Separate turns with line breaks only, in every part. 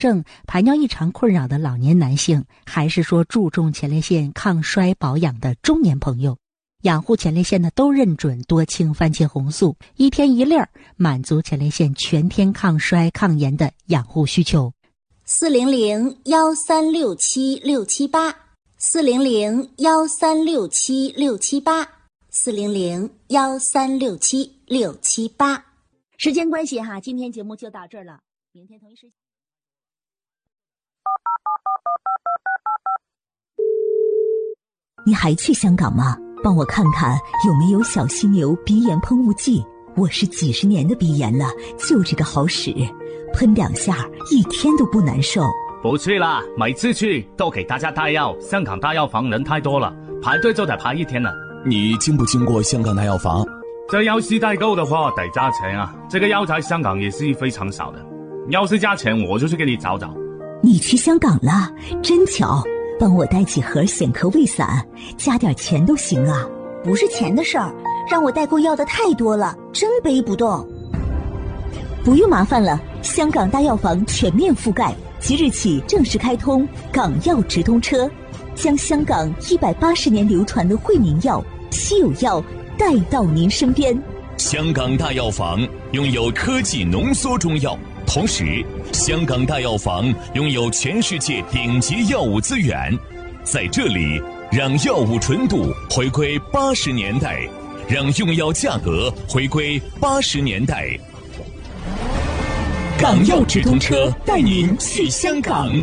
症、排尿异常困扰的老年男性，还是说注重前列腺抗衰保养的中年朋友，养护前列腺的都认准多氢番茄红素，一天一粒儿，满足前列腺全天抗衰抗炎的养护需求。
400-1367-678，400-1367-678。时间关系哈，今天节目就到这儿了，明天同一时间。
你还去香港吗？帮我看看有没有小犀牛鼻炎喷雾剂，我是几十年的鼻炎了，就这个好使，喷2下一天都不难受。
不去啦，每次去都给大家带药，香港大药房人太多了，排队就得排一天了。
你经不经过香港大药房？
这药是代购的话得加钱啊，这个药在香港也是非常少的，要是加钱我就去给你找找。
你去香港了，真巧，帮我带几盒显科胃散，加点钱都行啊。
不是钱的事儿，让我代购要的太多了，真背不动。
不用麻烦了，香港大药房全面覆盖，即日起正式开通港药直通车，将香港180年流传的惠民药、稀有药带到您身边。
香港大药房拥有科技浓缩中药，同时香港大药房拥有全世界顶级药物资源，在这里让药物纯度回归80年代，让用药价格回归80年代。港药直通车带您去香港。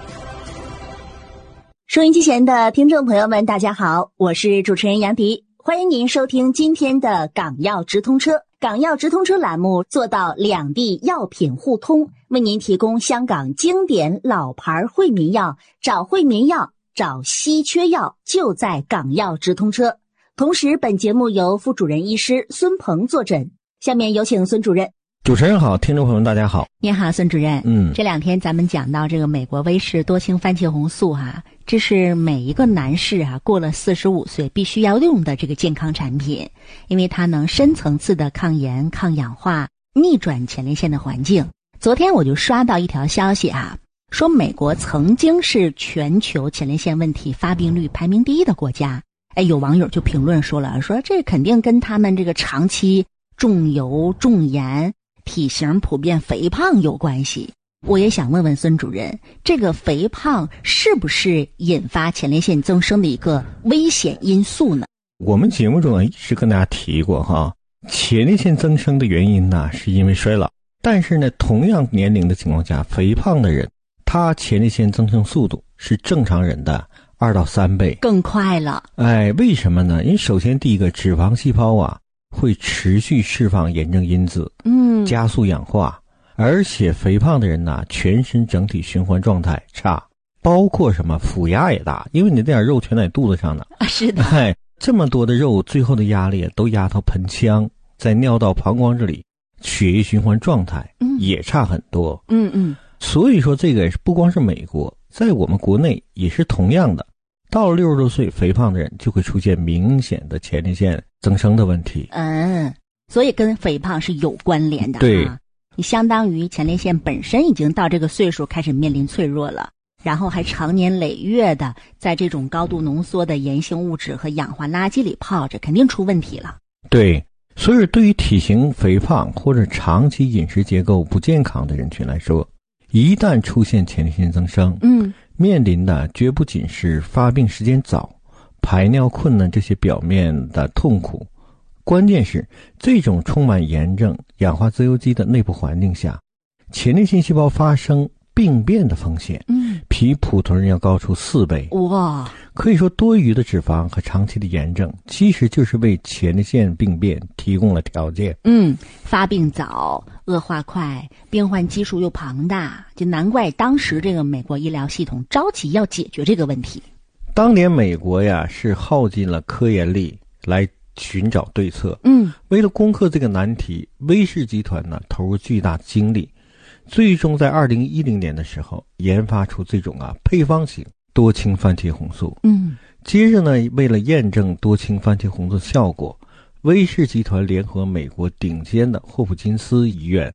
收音机前的听众朋友们，大家好，我是主持人杨迪，欢迎您收听今天的港药直通车。港药直通车栏目做到两地药品互通，为您提供香港经典老牌惠民药，找惠民药，找稀缺药，就在港药直通车。同时本节目由副主任医师孙鹏坐诊，下面有请孙主任。
主持人好，听众朋友们大家好。
你好，孙主任。这2天咱们讲到这个美国威士多氢番茄红素这是每一个男士过了45岁必须要用的这个健康产品，因为它能深层次的抗炎、抗氧化，逆转前列腺的环境。昨天我就刷到一条消息说美国曾经是全球前列腺问题发病率排名第1的国家。有网友就评论说了，说这肯定跟他们这个长期重油重盐、体型普遍肥胖有关系。我也想问问孙主任，这个肥胖是不是引发前列腺增生的一个危险因素呢？
我们节目中一直跟大家提过前列腺增生的原因呢是因为衰老，但是呢同样年龄的情况下，肥胖的人他前列腺增生速度是正常人的2到3倍，
更快了。
为什么呢？因为首先第一个，脂肪细胞会持续释放炎症因子，加速氧化，而且肥胖的人全身整体循环状态差，包括什么腹压也大，因为你那点肉全在肚子上呢。
是的。
这么多的肉，最后的压力都压到盆腔，在尿道、膀胱这里，血液循环状态也差很多。所以说这个不光是美国，在我们国内也是同样的。到了60多岁，肥胖的人就会出现明显的前列腺增生的问题。
所以跟肥胖是有关联的。
对，
你相当于前列腺本身已经到这个岁数开始面临脆弱了，然后还长年累月的在这种高度浓缩的炎性物质和氧化垃圾里泡着，肯定出问题了。
对，所以对于体型肥胖或者长期饮食结构不健康的人群来说，一旦出现前列腺增生，面临的绝不仅是发病时间早、排尿困难这些表面的痛苦，关键是这种充满炎症、氧化自由基的内部环境下，前列腺细胞发生病变的风险比普通人要高出4倍。
哇！
可以说多余的脂肪和长期的炎症其实就是为前列腺病变提供了条件。
发病早，恶化快，病患基数又庞大，就难怪当时这个美国医疗系统着急要解决这个问题。
当年美国是耗尽了科研力来寻找对策。为了攻克这个难题，威士集团投入巨大精力，最终在2010年的时候研发出这种配方型多氢番茄红素。接着为了验证多氢番茄红素效果，威士集团联合美国顶尖的霍普金斯医院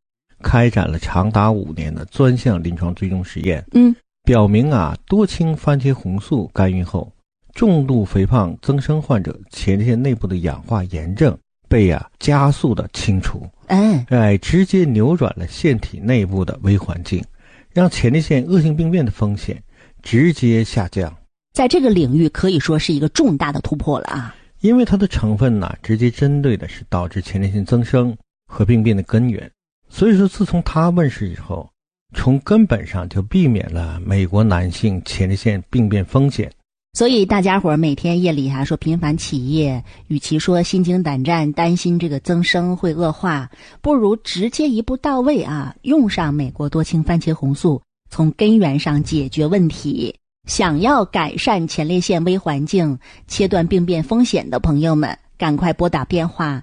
开展了长达5年的专项临床追踪实验，表明多氢番茄红素干预后，重度肥胖增生患者前列腺内部的氧化炎症被加速的清除，直接扭转了腺体内部的微环境，让前列腺恶性病变的风险直接下降。
在这个领域可以说是一个重大的突破了啊！
因为它的成分直接针对的是导致前列腺增生和病变的根源，所以说自从它问世以后，从根本上就避免了美国男性前列腺病变风险。
所以大家伙每天夜里说频繁起夜，与其说心惊胆战担心这个增生会恶化，不如直接一步到位用上美国多氢番茄红素，从根源上解决问题。想要改善前列腺微环境，切断病变风险的朋友们，赶快拨打电话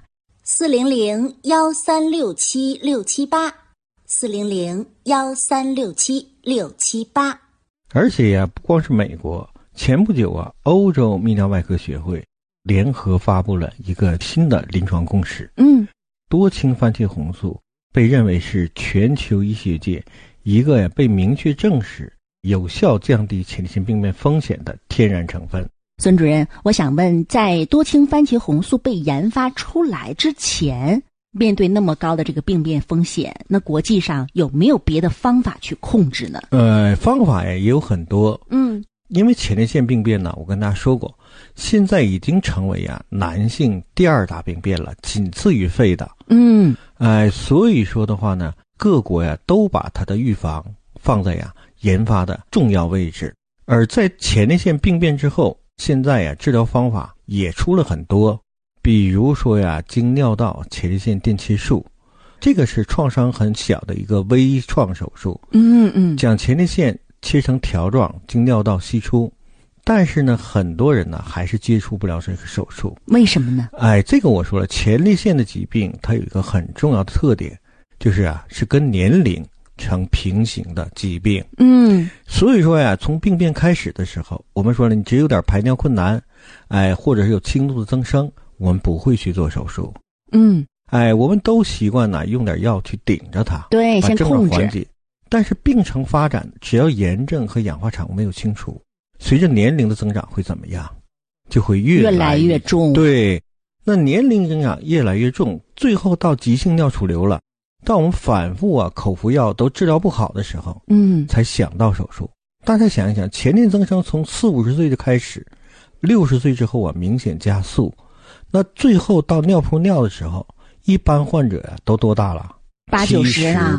400-1367-678，400-1367-678。
而且不光是美国，前不久欧洲泌尿外科学会联合发布了一个新的临床共识。多氢番茄红素被认为是全球医学界一个被明确证实有效降低前列腺病变风险的天然成分。
孙主任，我想问，在多氢番茄红素被研发出来之前，面对那么高的这个病变风险，那国际上有没有别的方法去控制呢？
方法也有很多。因为前列腺病变呢，我跟大家说过，现在已经成为男性第2大病变了，仅次于肺的。所以说的话呢，各国都把它的预防放在研发的重要位置。而在前列腺病变之后，现在治疗方法也出了很多，比如说经尿道前列腺电切术，这个是创伤很小的一个微创手术，将前列腺切成条状，经尿道吸出。但是呢，很多人还是接触不了这个手术。
为什么呢？
这个我说了，前列腺的疾病它有一个很重要的特点，就是是跟年龄成平行的疾病。所以说从病变开始的时候，我们说了，你只有点排尿困难，或者是有轻度的增生，我们不会去做手术。我们都习惯用点药去顶着它，
对，先控制缓解。
但是病程发展，只要炎症和氧化产物没有清除，随着年龄的增长会怎么样？就会越来越
重。
对，那年龄增长越来越重，最后到急性尿储留了，到我们反复口服药都治疗不好的时候，才想到手术。大家想一想，前列腺增生从40-50岁就开始，60岁之后明显加速，那最后到尿布尿的时候，一般患者都多大了？80-90了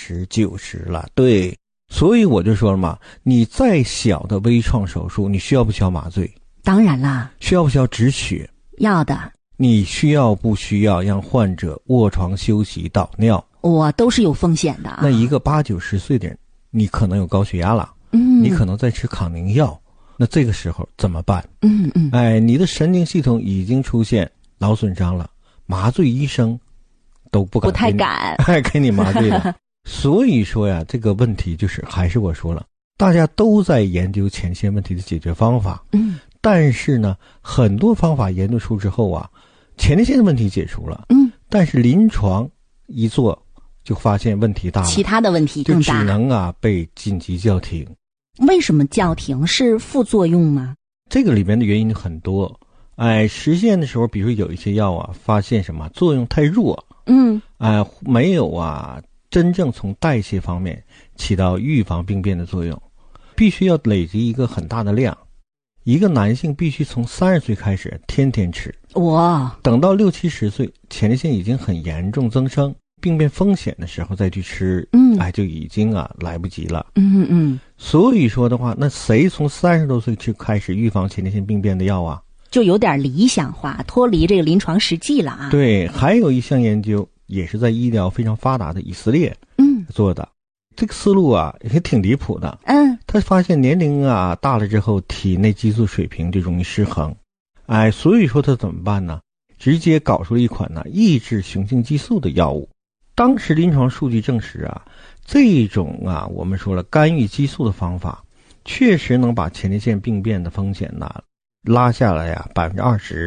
，80、90了。对，所以我就说了嘛，你再小的微创手术，你需要不需要麻醉？
当然啦。
需要不需要止血？
要的。
你需要不需要让患者卧床休息导尿？
我都是有风险的。
那一个80-90岁的人，你可能有高血压了，你可能在吃抗凝药，那这个时候怎么办？你的神经系统已经出现脑损伤了，麻醉医生都不太敢给你麻醉了。所以说这个问题就是还是我说了，大家都在研究前列腺问题的解决方法，但是呢，很多方法研究出之后前列腺的问题解除了，但是临床一做就发现问题大了，
其他的问题更大，
就只能被紧急叫停。
为什么叫停？是副作用吗？
这个里面的原因很多。实践的时候，比如有一些药发现什么作用太弱，没有真正从代谢方面起到预防病变的作用，必须要累积一个很大的量。一个男性必须从30岁开始天天吃，等到60-70岁前列腺已经很严重增生病变风险的时候再去吃，就已经来不及了。所以说的话，那谁从30多岁去开始预防前列腺病变的药
就有点理想化，脱离这个临床实际了
对，还有一项研究也是在医疗非常发达的以色列做的，这个思路也挺离谱的。他发现年龄大了之后，体内激素水平就容易失衡，所以说他怎么办呢？直接搞出了一款抑制雄性激素的药物。当时临床数据证实这种我们说了干预激素的方法，确实能把前列腺病变的风险拉下来20%。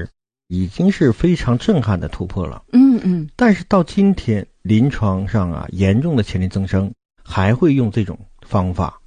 已经是非常震撼的突破了。但是到今天临床上啊，严重的前列增生还会用这种方法，